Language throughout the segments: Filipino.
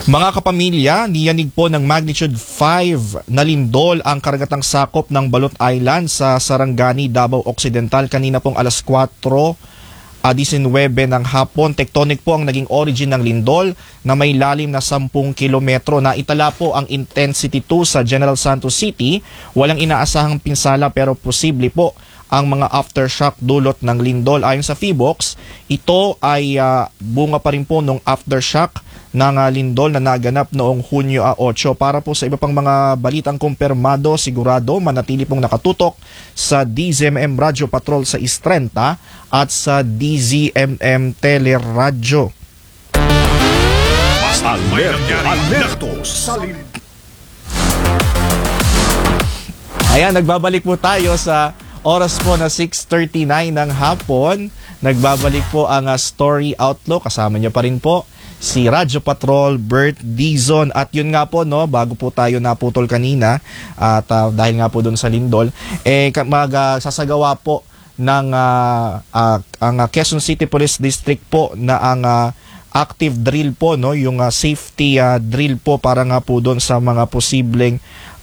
Mga kapamilya, niyanig po ng magnitude 5 na lindol ang karagatang sakop ng Balot Island sa Sarangani, Davao Occidental kanina pong alas 4:19 ng hapon. Tectonic po ang naging origin ng lindol na may lalim na 10 kilometro. Naitala po ang intensity 2 sa General Santos City. Walang inaasahang pinsala pero posible po ang mga aftershock dulot ng lindol. Ayon sa PHIVOLCS, ito ay bunga pa rin po ng aftershock ng lindol na naganap noong Hunyo 8. Para po sa iba pang mga balitang kumpirmado, sigurado manatili pong nakatutok sa DZMM Radio Patrol sa East 30 at sa DZMM Teleradyo. Ayan, nagbabalik po tayo sa oras po na 6:39 ng hapon. Nagbabalik po ang Story Outlook. Kasama niyo pa rin po si Radyo Patrol, Bert Dizon. At yun nga po, no, bago po tayo naputol kanina, at dahil nga po doon sa lindol, sasagawa po ng ang Quezon City Police District po na ang active drill po, no, yung safety drill po para nga po doon sa mga posibleng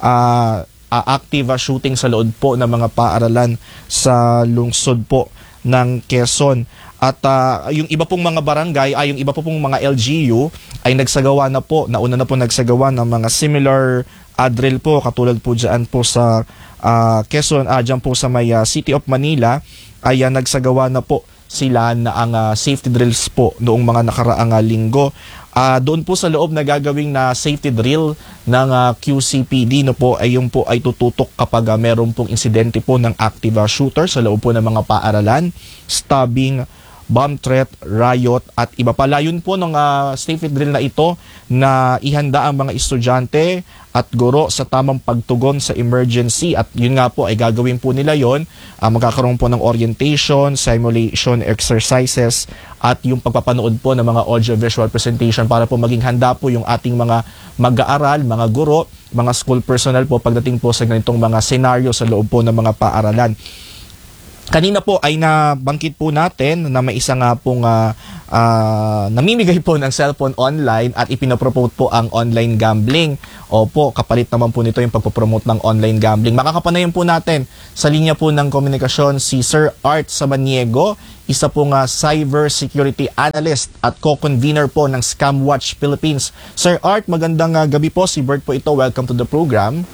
active shooting sa loob po ng mga paaralan sa lungsod po ng Quezon. At yung iba pong mga barangay, yung iba pong mga LGU ay nagsagawa na po, nauna na po nagsagawa ng mga similar drill po, katulad po dyan po sa Quezon, dyan po sa may City of Manila, ay nagsagawa na po sila na ang safety drills po noong mga nakaraang linggo. Doon po sa loob na gagawing na safety drill ng QCPD, no po, ay yung po ay tututok kapag meron pong insidente po ng active shooter sa loob po ng mga paaralan, stabbing, bomb threat, riot at iba pa. Layon po ng safety drill na ito na ihanda ang mga estudyante at guro sa tamang pagtugon sa emergency, at yun nga po ay gagawin po nila yon. Magkakaroon po ng orientation, simulation exercises at yung pagpapanood po ng mga audio-visual presentation para po maging handa po yung ating mga mag-aaral, mga guro, mga school personnel po pagdating po sa ganitong mga senaryo sa loob po ng mga paaralan. Kanina po ay nabanggit po natin na may isa nga pong namimigay po ng cellphone online at ipinopromote po ang online gambling. Opo, kapalit naman po nito yung pagpopromote ng online gambling. Makakapanayan po natin sa linya po ng komunikasyon si Sir Art Samaniego, isa pong cyber security analyst at co-convener po ng Scamwatch Philippines. Sir Art, magandang gabi po. Si Bert po ito. Welcome to the program.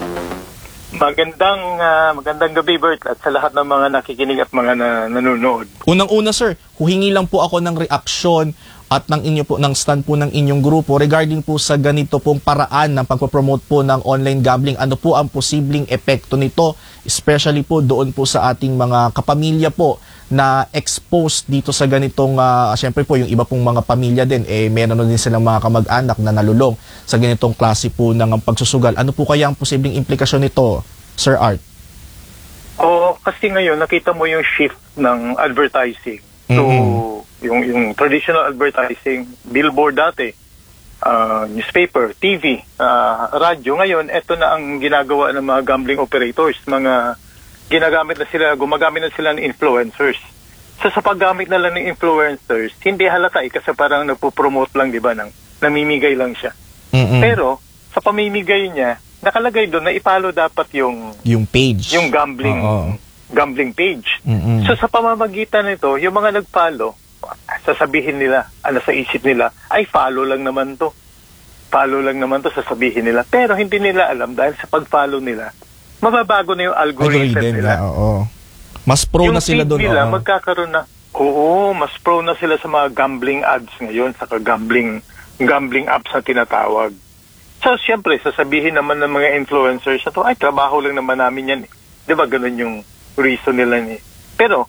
Magandang gabi, Bert, at sa lahat ng mga nakikinig at mga nanonood. Unang-una, sir, huhingi lang po ako ng reaksyon at ng stand po ng inyong grupo regarding po sa ganito pong paraan ng pagpopromote po ng online gambling. Ano po ang posibleng epekto nito, especially po doon po sa ating mga kapamilya po na exposed dito sa ganitong, siyempre po yung iba pong mga pamilya din, meron din silang mga kamag-anak na nalulong sa ganitong klase po ng pagsusugal. Ano po kaya ang posibleng implikasyon nito, Sir Art? Kasi ngayon nakita mo yung shift ng advertising. So, yung traditional advertising, billboard dati, newspaper, TV, radyo. Ngayon, ito na ang ginagawa ng mga gambling operators. Gumagamit na sila ng influencers. So, sa paggamit na lang ng influencers, hindi halata kasi parang nagpo-promote lang, di ba, namimigay lang siya. Pero, sa pamimigay niya, nakalagay doon na ipalo dapat yung page. Yung gambling page. So, sa pamamagitan nito, yung mga nag-follow, sasabihin nila, sa isip nila, ay follow lang naman to. Follow lang naman to, sasabihin nila. Pero hindi nila alam dahil sa pag-follow nila, mababago na yung algorithm nila. Mas pro na sila doon. Nila, magkakaroon na, mas pro na sila sa mga gambling ads ngayon, saka gambling apps na tinatawag. So, siyempre, sasabihin naman ng mga influencers na to, ay, trabaho lang naman namin yan. Di ba, ganun yung reason nila ni. Pero,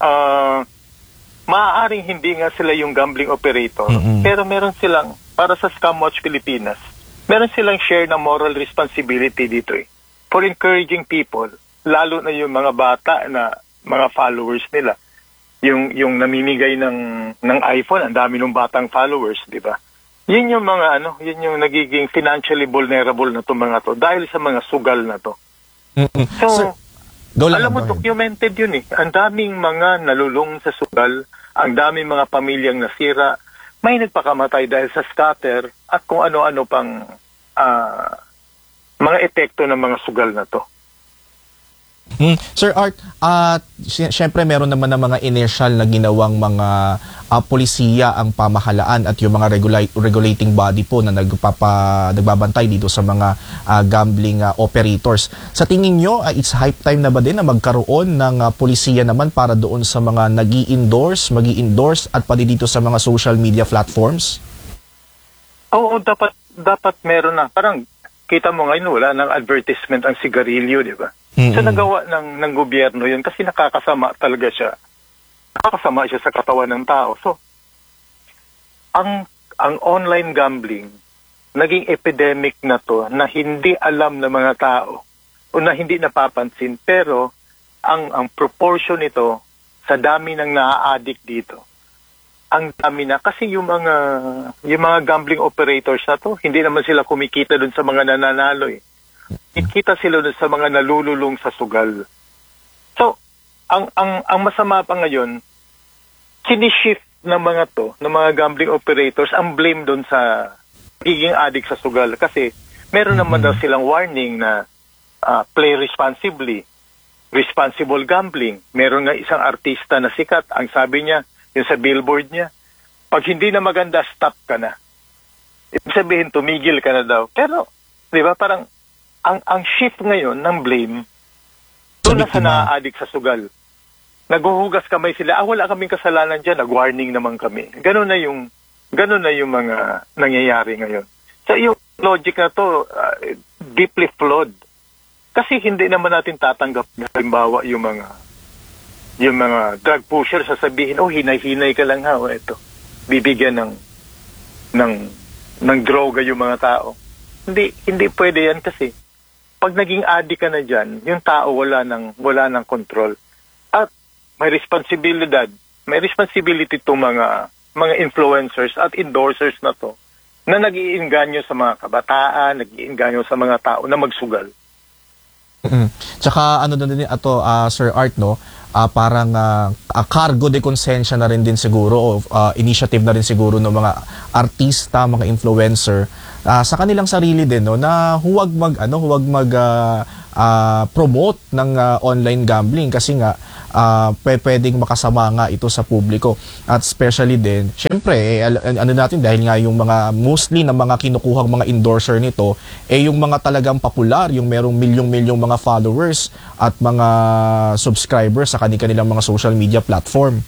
maaaring hindi nga sila yung gambling operator, pero meron silang, para sa Scamwatch Pilipinas, meron silang share na moral responsibility dito for encouraging people, lalo na yung mga bata na mga followers nila. Yung namimigay ng iPhone, ang dami ng batang followers, di ba? Yun yung mga yun yung nagiging financially vulnerable na to mga to dahil sa mga sugal na to. So, sir, alam mo, documented yun Ang daming mga nalulong sa sugal, ang daming mga pamilyang nasira, may nagpakamatay dahil sa scatter at kung ano-ano pang mga epekto ng mga sugal na to. Sir Art, siyempre meron naman ng mga initial na ginawang mga polisiya ang pamahalaan at yung mga regulating body po na nagbabantay dito sa mga gambling operators. Sa tingin nyo, it's high time na ba din na magkaroon ng polisiya naman para doon sa mga magi-endorse at pati dito sa mga social media platforms? Oo, dapat meron na. Parang kita mo ngayon wala ng advertisement ang sigarilyo, di ba? So nagawa ng gobyerno yun kasi nakakasama talaga siya. Nakakasama siya sa katawan ng tao. So, ang online gambling, naging epidemic na to na hindi alam ng mga tao o na hindi napapansin. Pero, ang proportion nito sa dami ng naa-addict dito, ang dami na. Kasi yung mga gambling operators na to, hindi naman sila kumikita dun sa mga nananalo eh. Kita sila dun sa mga nalululong sa sugal. So, ang masama pa ngayon, sinishift ng mga gambling operators, ang blame dun sa giging addict sa sugal. Kasi meron naman daw silang warning na play responsibly, responsible gambling. Meron nga isang artista na sikat, ang sabi niya, yung sa billboard niya, pag hindi na maganda, stop ka na. Ibig sabihin, tumigil ka na daw. Pero, di ba, parang, ang shift ngayon ng blame, doon na sa na-addict sa sugal. Naghuhugas kamay sila, wala kaming kasalanan dyan, nag-warning naman kami. Ganun na yung mga nangyayari ngayon. So, yung logic na to, deeply flawed. Kasi hindi naman natin tatanggap na halimbawa yung mga drug pusher sasabihin, hinay-hinay ka lang ito. Bibigyan ng droga yung mga tao. Hindi pwede yan kasi pag naging addict ka na dyan, yung tao wala ng control. At may responsibility to mga influencers at endorsers na to na nag-iinganyo sa mga kabataan, nag-iinganyo sa mga tao na magsugal. Tsaka ano din ito, Sir Art, no? Parang cargo de konsensya na rin din siguro, initiative na rin siguro ng mga artista, mga influencer sa kanilang sarili din, no, na huwag promote ng online gambling kasi nga pwedeng makasama nga ito sa publiko. At especially din, syempre, natin, dahil nga yung mga mostly na mga kinukuhang mga endorser nito, yung mga talagang popular, yung merong milyong-milyong mga followers at mga subscribers sa kanilang mga social media platform.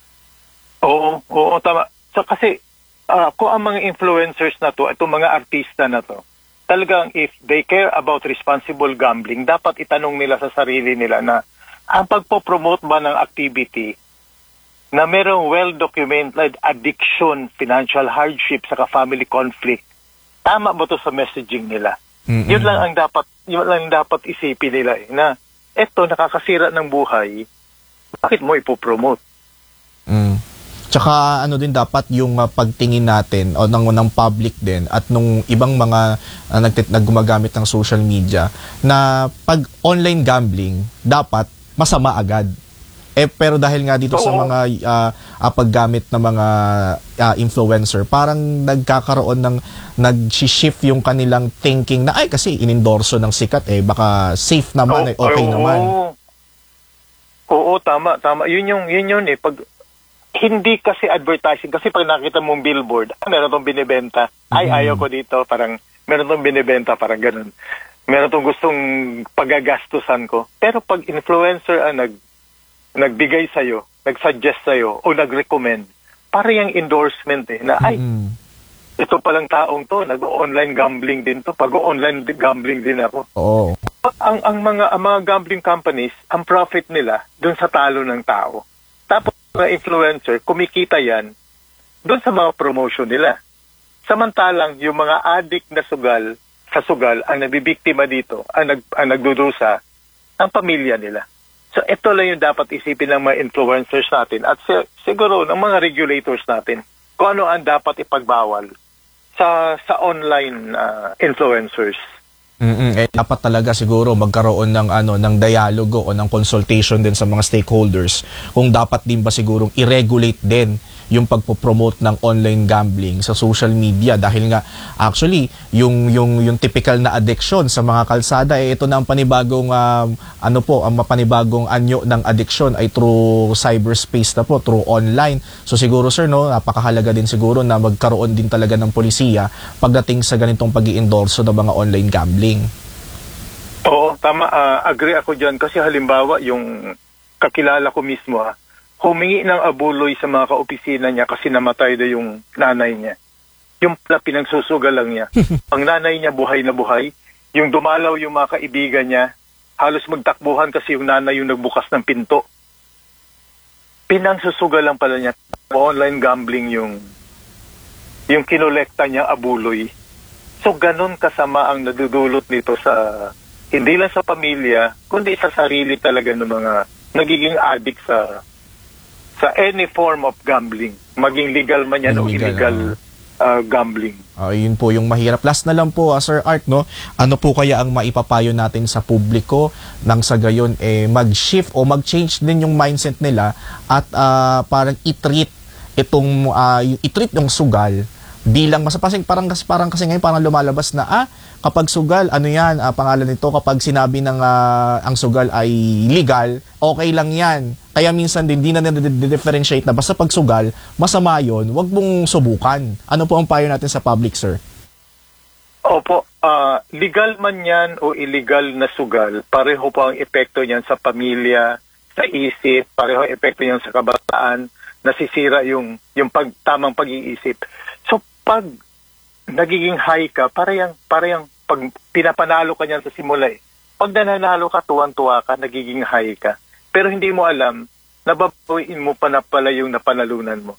Oo, tama. So, kasi, kung ang mga influencers na to, itong mga artista na to, talagang if they care about responsible gambling, dapat itanong nila sa sarili nila na ang pagpo-promote ba ng activity na merong well-documented addiction, financial hardship, saka family conflict, tama ba to sa messaging nila? Yun lang ang dapat isipin nila na eto nakakasira ng buhay, bakit mo ipopromote? Tsaka din dapat yung pagtingin natin o ng public din at nung ibang mga naggumagamit ng social media na pag online gambling dapat masama agad. Pero dahil nga dito sa mga paggamit ng mga influencer, parang nagkakaroon ng nag-shift yung kanilang thinking na kasi inendorso ng sikat baka safe naman, okay naman. Oo, tama. Yun pag hindi kasi advertising, kasi pag nakita mong billboard, meron tong binibenta, ayaw ko dito, parang meron tong binibenta, parang ganun. Meron tong gustong pagagastusan ko. Pero pag influencer ang nagbigay sa'yo, nagsuggest sa'yo, o nag-recommend, parang yung endorsement na ito palang taong to, nag-online gambling din to, pag-online gambling din ako. Oo. Ang mga gambling companies, ang profit nila dun sa talo ng tao. Tapos mga influencer, kumikita yan doon sa mga promotion nila. Samantalang yung mga addict na sa sugal, ang nabibiktima dito, ang nagdudusa, ang pamilya nila. So ito lang yung dapat isipin ng mga influencers natin at siguro ng mga regulators natin kung ano ang dapat ipagbawal sa online influencers. Dapat talaga siguro magkaroon ng dialogo o ng consultation din sa mga stakeholders kung dapat din ba sigurong i-regulate din yung pagpo-promote ng online gambling sa social media, dahil nga actually yung typical na addiction sa mga kalsada, ito na ang panibagong ang panibagong anyo ng addiction ay through cyberspace na po, through online. So siguro sir, no, napakahalaga din siguro na magkaroon din talaga ng polisiya pagdating sa ganitong pag-i-endorso ng mga online gambling. Oo, tama. Agree ako dyan. Kasi halimbawa, yung kakilala ko mismo, humingi ng abuloy sa mga kaopisina niya kasi namatay na yung nanay niya. Yung pala pinagsusugal lang niya. Ang nanay niya buhay na buhay. Yung dumalaw yung mga kaibigan niya, halos magtakbuhan kasi yung nanay yung nagbukas ng pinto. Pinagsusugal lang pala niya. Online gambling yung kinolekta niya abuloy. So, ganun kasama ang nadudulot nito sa hindi lang sa pamilya, kundi sa sarili talaga ng mga nagiging addict sa any form of gambling. Maging legal man yan o illegal gambling. Yun po yung mahirap. Last na lang po, Sir Art, no? Ano po kaya ang maipapayo natin sa publiko nang sa gayon mag-shift o mag-change din yung mindset nila at parang i-treat yung sugal bilang parang kasi ngayon parang lumalabas na kapag sugal, ano yan, pangalan nito, kapag sinabi ng ang sugal ay legal, okay lang yan. Kaya minsan din, di na differentiate na basta pag sugal, masama yun, wag mong subukan. Ano po ang payo natin sa public, sir? Opo, legal man yan o illegal na sugal, pareho po ang epekto niyan sa pamilya, sa isip, pareho ang epekto niyan sa kabataan, nasisira yung tamang pag-iisip. So, pag nagiging high ka, parang pag pinapanalo ka niyan sa simula Pag nananalo ka, tuwan-tuwa ka, nagiging high ka. Pero hindi mo alam, nababawiin mo pa na pala yung napanalunan mo.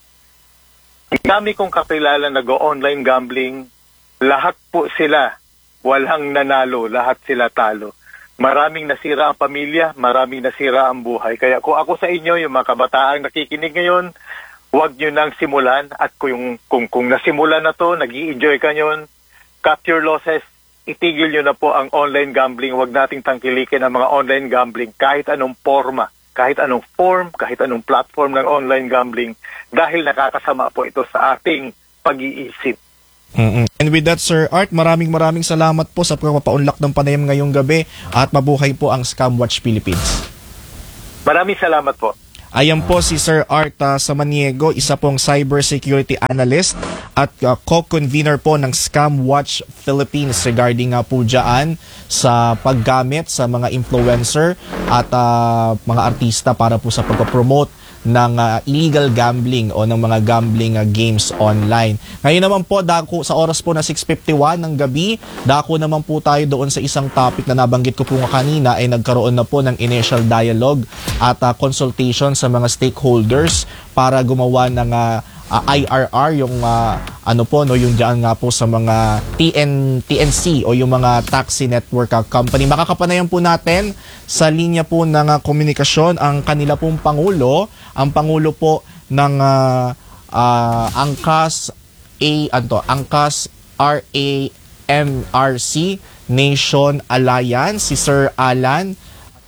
Kami kong kakilala nag-online gambling, lahat po sila, walang nanalo, lahat sila talo. Maraming nasira ang pamilya, maraming nasira ang buhay. Kaya kung ako sa inyo, yung mga kabataang nakikinig ngayon, huwag nyo nang simulan at kung nasimulan na to, nag-i-enjoy ka nyon, cut your losses, itigil nyo na po ang online gambling. Huwag nating tangkilikin ang mga online gambling kahit anong forma, kahit anong form, kahit anong platform ng online gambling dahil nakakasama po ito sa ating pag-iisip. And with that, Sir Art, maraming salamat po sa pagpapaunlak ng panayam ngayong gabi at mabuhay po ang Scamwatch Philippines. Maraming salamat po. Ayan po si Sir Art Samaniego, isa pong cybersecurity analyst at co-convener po ng Scamwatch Philippines regarding po dyan sa paggamit sa mga influencer at mga artista para po sa pagpapromote ng illegal gambling o ng mga gambling games online. Ngayon naman po, sa oras po na 6:51 ng gabi, dako naman po tayo doon sa isang topic na nabanggit ko po nga kanina ay nagkaroon na po ng initial dialogue at consultation sa mga stakeholders para gumawa ng IRR, yung yung diyan nga po sa mga TNC o yung mga taxi network company. Makakapanayan po natin sa linya po ng komunikasyon ang kanila pong Pangulo, ang Pangulo po ng Angkas RAMRC Nation Alliance, si Sir Alan.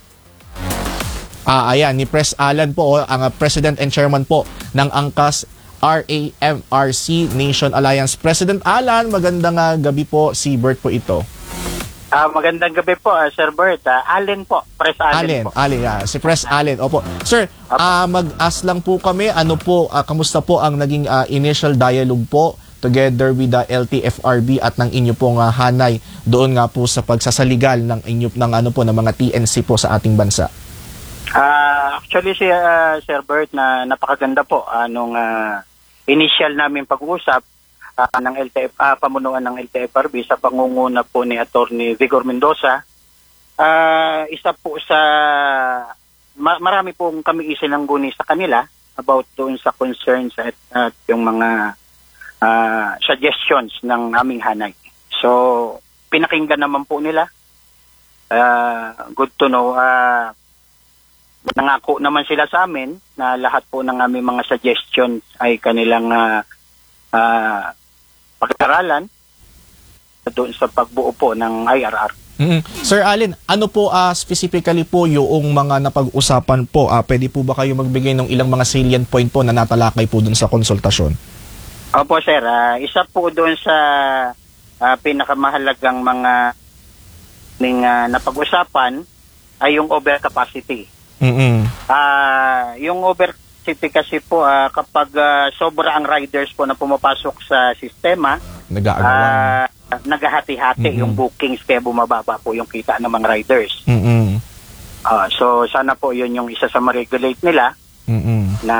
Ayan, ni Pres Alan po, ang President and Chairman po ng Angkas RAMRC Nation Alliance. President Alan, magandang gabi po. Si Bert po ito. Magandang gabi po, Sir Bert. Allen po. Pres Allen po. Si Pres Allen. Opo. Sir, mag-ask lang po kami, kamusta po ang naging initial dialogue po together with the LTFRB at ng inyo pong hanay doon nga po sa pagsasaligal ng mga TNC po sa ating bansa? Actually, Sir Bert, na napakaganda po nung initial namin pag-uusap ng pamunuan ng LTFRB sa pangunguna po ni Attorney Vigor Mendoza. Isa po sa marami pong kami isinangguni sa kanila about doon sa concerns at yung mga suggestions ng aming hanay. So, pinakinggan naman po nila. Good to know. Nangako naman sila sa amin na lahat po ng aming mga suggestions ay kanilang pag-aralan doon sa pagbuo po ng IRR. Sir Allen, ano po specifically po yung mga napag-usapan po? Pwede po ba kayo magbigay ng ilang mga salient point po na natalakay po dun sa konsultasyon? Opo, sir. Isa po doon sa pinakamahalagang mga napag-usapan ay yung overcapacity. Yung overcapacity kasi po kapag sobra ang riders po na pumapasok sa sistema, naghahati-hati yung bookings kaya bumababa po yung kita ng mga riders. So sana po yun yung isa sa ma-regulate nila na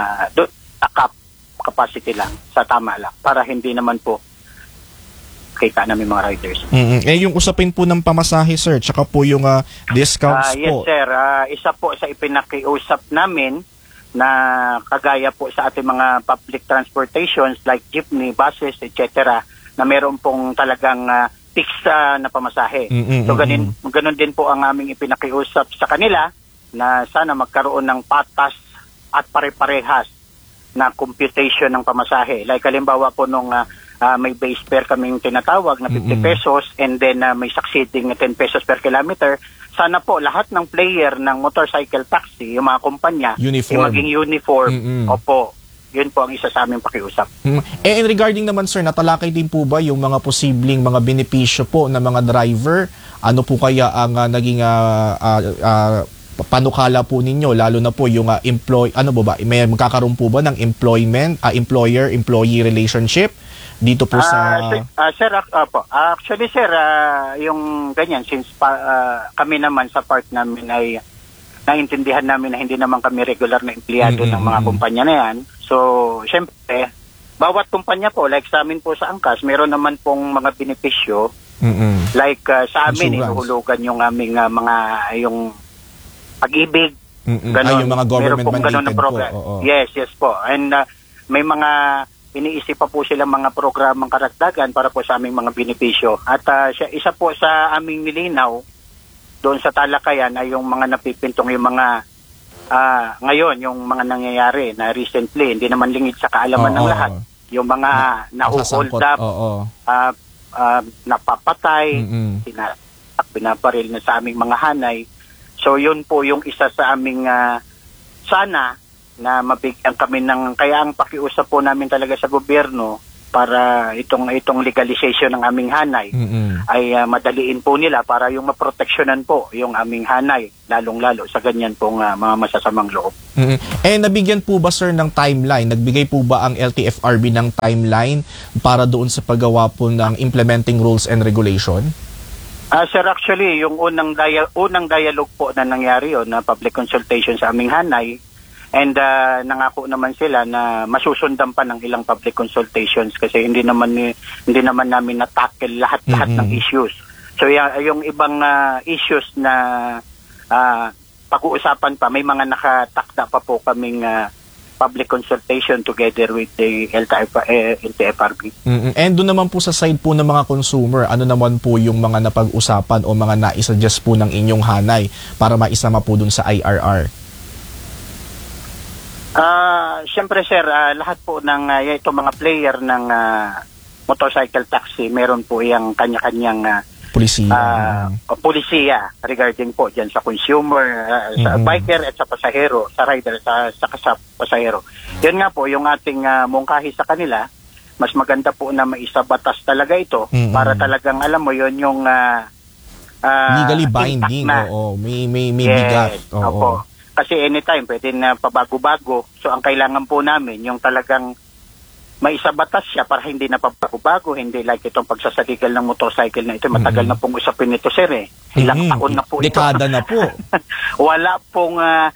cap capacity lang sa tama lang para hindi naman po kita namin mga riders. Yung usapin po ng pamasahe, sir, tsaka po yung discounts po. Yes, sir. Isa po sa ipinakiusap namin na kagaya po sa ating mga public transportations like jeepney, buses, etc. na meron pong talagang fixed na pamasahe. So ganun din po ang aming ipinakiusap sa kanila na sana magkaroon ng patas at pare-parehas na computation ng pamasahe. Like halimbawa po nung may base fare kaming tinatawag na 50 pesos and then may succeeding na 10 pesos per kilometer. Sana po lahat ng player ng motorcycle taxi, yung mga kumpanya, maging uniform. Opo. Yun po ang isa sa aming pakiusap. And regarding naman, sir, natalakay din po ba yung mga posibleng mga benepisyo po ng mga driver? Ano po kaya ang naging panukala po ninyo, lalo na po yung may magkakaroon po ba ng employer-employee relationship dito po sa... Sir, actually, sir, yung ganyan, since kami naman sa part namin ay naintindihan namin na hindi naman kami regular na empleyado ng mga kumpanya na yan. So, syempre, bawat kumpanya po, like sa amin po sa Angkas, meron naman pong mga benepisyo. Like sa amin, inuhulugan yung aming yung pag-ibig. Yung mga government mandated po. Yes po. And may mga iniisip pa po silang mga programang karagdagan para po sa aming mga benepisyo. At isa po sa aming nilinaw doon sa talakayan ay yung mga napipintong yung mga ngayon, yung mga nangyayari na recently, hindi naman lingid sa kaalaman ng lahat. Yung mga na-hold up, napapatay, pinaparil na sa aming mga hanay. So yun po yung isa sa aming sana na mabigyan kami ng, kaya ang pakiusap po namin talaga sa gobyerno para itong legalization ng aming hanay ay madaliin po nila para yung maproteksyonan po yung aming hanay, lalong-lalo sa ganyan pong mga masasamang loob. Nabigyan po ba, sir, ng timeline? Nagbigay po ba ang LTFRB ng timeline para doon sa paggawa po ng implementing rules and regulation? Sir, actually, yung unang dialogue po na nangyari yun, na public consultation sa aming hanay, and nangako naman sila na masusundan pa ng ilang public consultations kasi hindi naman namin na-tackle lahat ng issues. So yung ibang issues na pag-uusapan pa, may mga nakatakda pa po kaming public consultation together with the LTFRB. And doon naman po sa side po ng mga consumer, ano naman po yung mga napag-usapan o mga naisuggest po ng inyong hanay para maisama po doon sa IRR? Siyempre, sir, lahat po ng itong mga player ng motorcycle taxi, meron po yung kanya-kanyang polisiya regarding po dyan sa consumer, sa biker at sa pasahero, sa rider, sa pasahero. Yun nga po, yung ating mungkahi sa kanila, mas maganda po na maisabatas talaga ito para talagang, alam mo yun, yung legally binding, may bigat. Opo. Kasi anytime, pwede na pabago-bago. So, ang kailangan po namin, yung talagang maisabatas siya para hindi na pabago-bago, hindi like itong pagsasaligal ng motorcycle na ito. Matagal na pong usapin ito, sir, eh. Ilang taon na po ito. Dekada na po. wala pong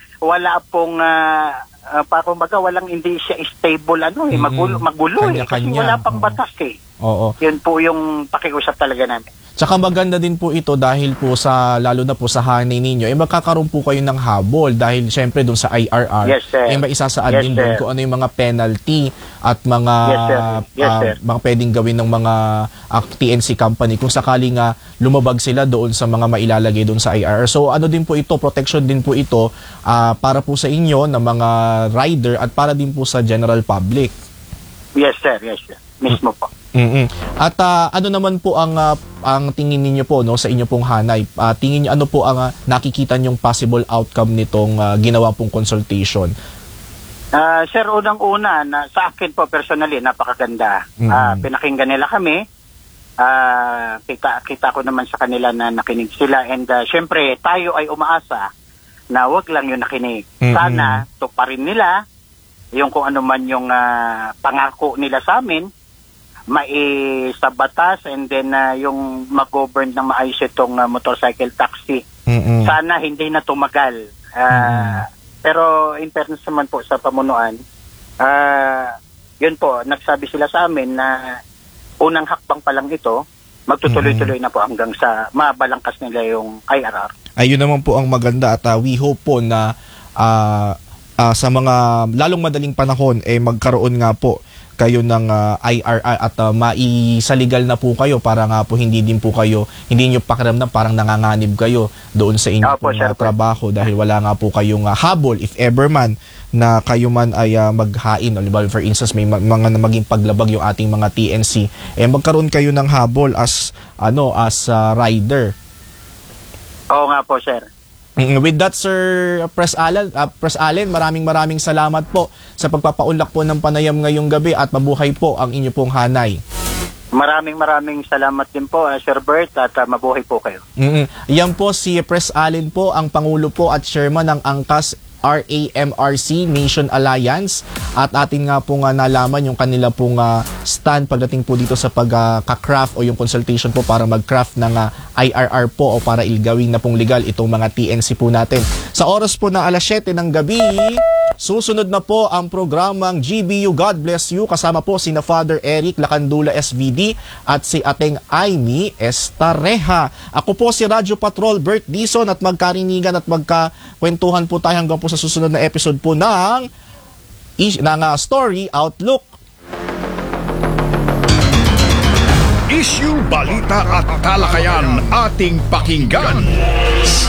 walang hindi siya stable, magulo eh. Kasi wala pang batas eh. Yun po yung pakiusap talaga namin. Tsaka maganda din po ito dahil po lalo na po sa hanay ninyo, magkakaroon po kayo ng habol dahil syempre doon sa IRR, maisasaad din doon kung ano yung mga penalty at mga mga pwedeng gawin ng mga TNC company kung sakaling lumabag sila doon sa mga mailalagay doon sa IRR. So ano din po ito, protection din po ito para po sa inyo na mga rider at para din po sa general public. Yes, sir. Mismo po. At ano naman po ang tingin ninyo po no sa inyo pong hanay? Tingin niyo ano po ang nakikita niyong possible outcome nitong ginawa pong consultation? Sir, unang-una, sa akin po personally, napakaganda. Pinakinggan nila kami. Kita ko naman sa kanila na nakinig sila. And syempre, tayo ay umaasa na wag lang yung nakinig. Sana, tuparin nila yung kung ano man yung pangako nila sa amin, sa batas, and then yung mag-govern ng maayos itong motorcycle taxi. Sana hindi na tumagal. Pero in fairness naman po sa pamunuan, yun po, nagsabi sila sa amin na unang hakbang pa lang ito, magtutuloy-tuloy na po hanggang sa mabalangkas nila yung IRR. Ayun naman po ang maganda at we hope po na sa mga lalong madaling panahon magkaroon nga po kayo ng IRR at maisaligal na po kayo para nga po hindi nyo pakiramdam parang nanganganib kayo doon sa inyo trabaho dahil wala nga po kayong habol if ever man na kayo man ay maghain o for instance may mga maging paglabag yung ating mga TNC magkaroon kayo ng habol as rider. Oo nga po, sir. With that, Sir Pres Allen, maraming salamat po sa pagpapaunlak po ng panayam ngayong gabi at mabuhay po ang inyo pong hanay. Maraming salamat din po, Sir Bert, at mabuhay po kayo. Yan po si Pres Allen po, ang Pangulo po at Chairman ng Angkas RAMRC Nation Alliance at atin nga po nalaman yung kanila pong stand pagdating po dito sa pagka-craft o yung consultation po para mag-craft ng IRR po o para gawin na pong legal itong mga TNC po natin. Sa oras po ng 7:00 ng gabi, susunod na po ang programang GBU God Bless You kasama po sina Father Eric Lacandula SVD at si Ateng Aimee Estareja. Ako po si Radyo Patrol Bert Dizon at magkarinigan at magkakwentuhan po tayo hanggang po sa susunod na episode po ng Story Outlook. Issue, balita at talakayan ating pakinggan.